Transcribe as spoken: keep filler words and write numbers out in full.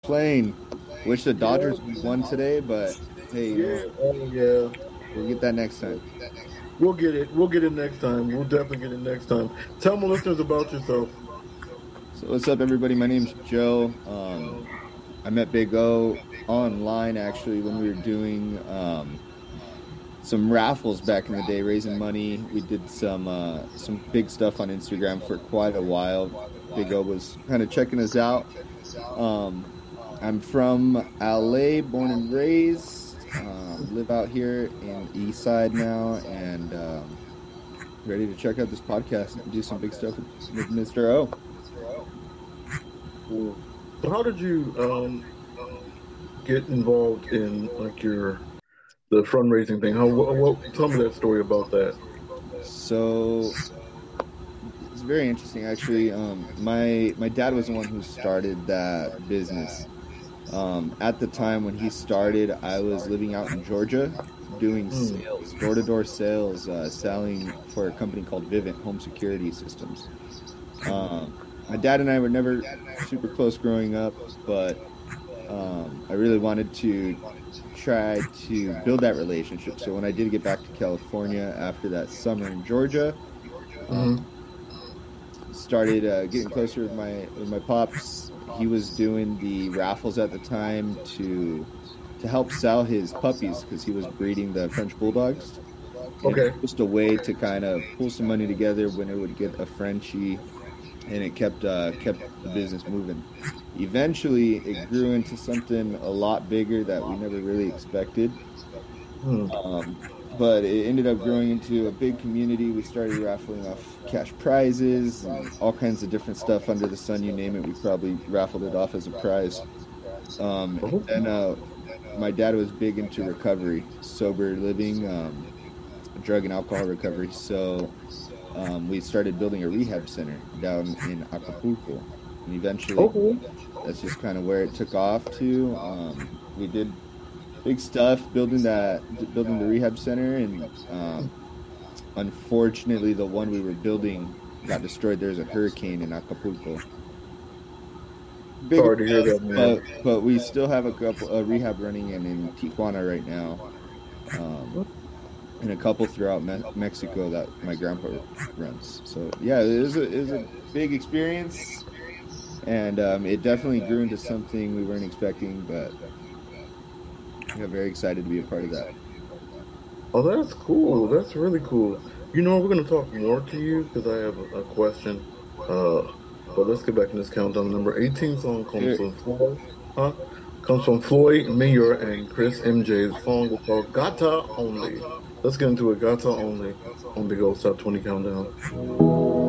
Playing. Wish the Yeah, Dodgers won today, but hey, you know yeah, what? oh yeah. We'll get that next time. We'll get it. We'll get it next time. We'll definitely get it next time. Tell my listeners about yourself. So what's up, everybody? My name's Joe. Um, I met Big O online actually when we were doing um, some raffles back in the day, raising money. We did some uh, some big stuff on Instagram for quite a while. Big O was kind of checking us out. Um, I'm from L A, born and raised. Um, live out here in East Side now, and um, ready to check out this podcast and do some big stuff with, with mister O. Cool. So how did you um get involved in like your the fundraising thing? How what, what tell me that story about that. So it's very interesting, actually. Um, my my dad was the one who started that business. Um, at the time when he started, I was living out in Georgia doing Hmm. sales, door to door sales, uh, selling for a company called Vivint Home Security Systems. Um, my dad and I were never super close growing up, but um, I really wanted to try to build that relationship. So when I did get back to California after that summer in Georgia, um, Hmm. started uh, getting closer with my with my pops. He was doing the raffles at the time to to help sell his puppies because he was breeding the French bulldogs, and it was Okay. just a way to kind of pull some money together when it would get a Frenchie, and it kept uh, kept the business moving. Eventually, it grew into something a lot bigger that we never really expected. Hmm. Um, but it ended up growing into a big community. We started raffling off cash prizes and all kinds of different stuff under the sun. You name it, we probably raffled it off as a prize. Um, and Oh, then uh, my dad was big into recovery, sober living, um, drug and alcohol recovery. So um, we started building a rehab center down in Acapulco. And eventually, okay. that's just kind of where it took off to. Um, we did big stuff building that, building the rehab center, and um, unfortunately, the one we were building got destroyed. There's a hurricane in Acapulco. Bigger Sorry to hear stuff, that, man. but but we still have a couple a rehab running in in Tijuana right now, um, and a couple throughout Me Mexico that my grandpa runs. So yeah, it was a it was a big experience, and um, it definitely grew into something we weren't expecting, but I got very excited to be a part of that. Oh, that's cool. That's really cool. You know, we're gonna talk more to you because I have a, a question. Uh, but let's get back in this countdown. Number eighteen song comes Sure. from Floyd, huh? Comes from Floyd Mayor and Chris M J's song is called Gata Only. Let's get into it. Gata Only on Big Old Top twenty Countdown.